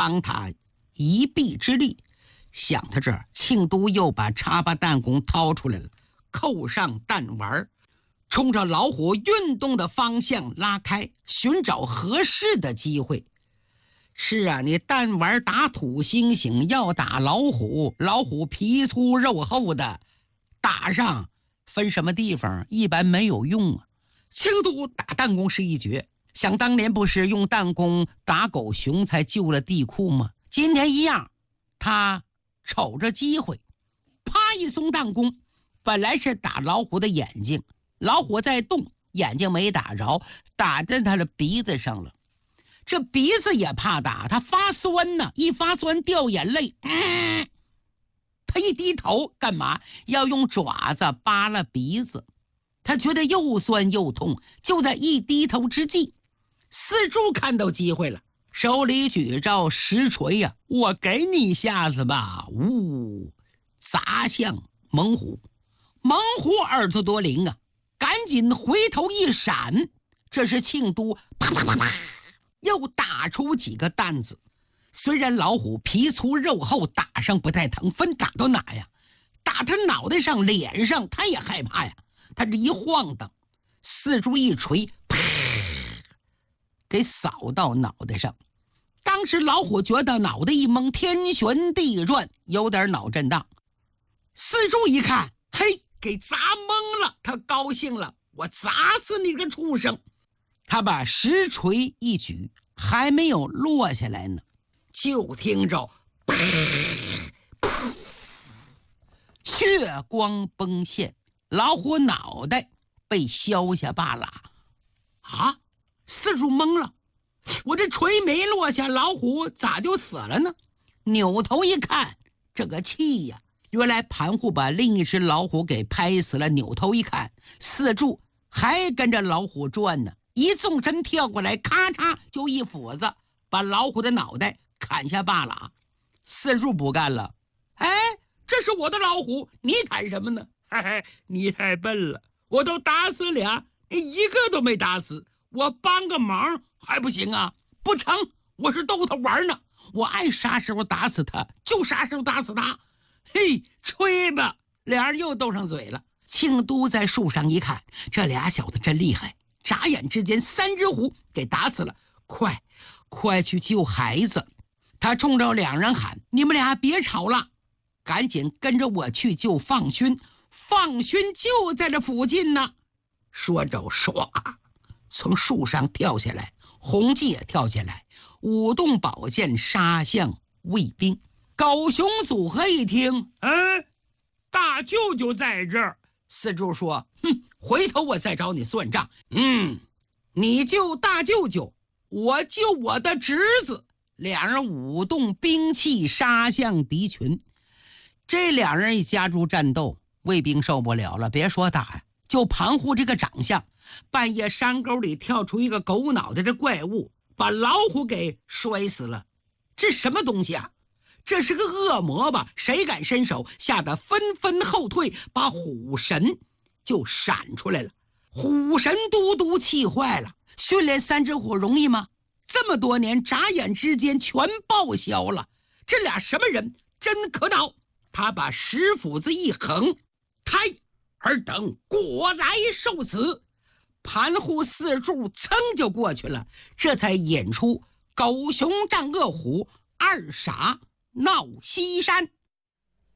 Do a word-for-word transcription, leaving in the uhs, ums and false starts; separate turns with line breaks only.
帮他一臂之力。想到这儿，庆都又把插拔弹弓掏出来了，扣上弹丸，冲着老虎运动的方向拉开，寻找合适的机会。是啊，你弹丸打土猩猩，要打老虎，老虎皮粗肉厚的，打上分什么地方一般没有用啊。庆都打弹弓是一绝，想当年不是用弹弓打狗熊才救了地库吗？今天一样，他瞅着机会，啪一松弹弓，本来是打老虎的眼睛，老虎在动，眼睛没打着，打在他的鼻子上了。这鼻子也怕打，他发酸呢，一发酸掉眼泪。嗯，他一低头干嘛？要用爪子扒拉鼻子。他觉得又酸又痛，就在一低头之际，四柱看到机会了，手里举着石锤呀、啊，我给你一下子吧！呜，砸向猛虎。猛虎耳朵多灵啊，赶紧回头一闪，这是庆都啪啪啪啪又打出几个弹子。虽然老虎皮粗肉厚，打上不太疼，分打到哪呀？打他脑袋上、脸上，他也害怕呀。他这一晃荡，四柱一锤，啪，给扫到脑袋上。当时老虎觉得脑袋一懵，天旋地转，有点脑震荡。四柱一看，嘿，给砸懵了，他高兴了，我砸死你个畜生！他把石锤一举，还没有落下来呢，就听着噗噗血光崩现，老虎脑袋被削下半拉。啊！四柱懵了，我这锤没落下，老虎咋就死了呢？扭头一看，这个气呀！原来盘户把另一只老虎给拍死了。扭头一看，四柱还跟着老虎转呢，一纵身跳过来，咔嚓就一斧子把老虎的脑袋砍下半拉。四柱不干了，哎，这是我的老虎，你砍什么呢？嘿嘿，你太笨了，我都打死俩，你一个都没打死，我帮个忙还不行啊？不成，我是逗他玩呢，我爱啥时候打死他就啥时候打死他。嘿，吹吧！俩人又斗上嘴了。庆都在树上一看，这俩小子真厉害，眨眼之间三只虎给打死了。快快去救孩子！他冲着两人喊，你们俩别吵了，赶紧跟着我去救放勋，放勋就在这附近呢。说着唰从树上跳下来，洪季也跳下来，舞动宝剑杀向卫兵。狗熊组合一听，嗯，大舅舅在这儿。四柱说，哼，回头我再找你算账。嗯，你救大舅舅，我救我的侄子。两人舞动兵器杀向敌群。这两人一加入战斗，卫兵受不了了，别说打呀，就盘户这个长相，半夜山沟里跳出一个狗脑袋的怪物，把老虎给摔死了。这什么东西啊？这是个恶魔吧？谁敢伸手？吓得纷纷后退，把虎神就闪出来了。虎神嘟嘟气坏了，训练三只虎容易吗？这么多年，眨眼之间全报销了。这俩什么人？真可恼！他把石斧子一横，胎尔等果来受死。盘户四柱噌就过去了，这才演出狗熊战恶虎，二傻闹西山。